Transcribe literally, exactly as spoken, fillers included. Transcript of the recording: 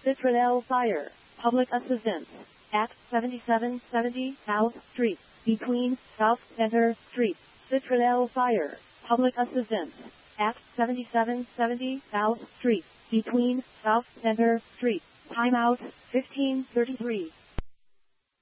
Citradel Fire. Public Assistance. At seventy-seven seventy South Street. Between South Center Street. Citradel Fire. Public Assistance. At seventy-seven seventy South Street. Between South Center Street. Timeout fifteen thirty-three.